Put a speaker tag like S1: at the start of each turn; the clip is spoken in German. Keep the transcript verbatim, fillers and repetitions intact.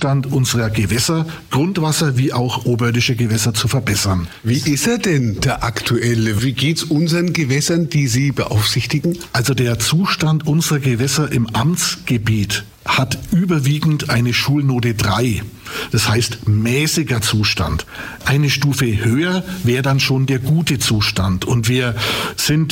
S1: Zustand unserer Gewässer, Grundwasser wie auch oberirdische Gewässer zu verbessern.
S2: Wie ist er denn, der aktuelle? Wie geht's unseren Gewässern, die Sie beaufsichtigen?
S1: Also der Zustand unserer Gewässer im Amtsgebiet hat überwiegend eine Schulnote drei. Das heißt mäßiger Zustand. Eine Stufe höher wäre dann schon der gute Zustand. Und wir sind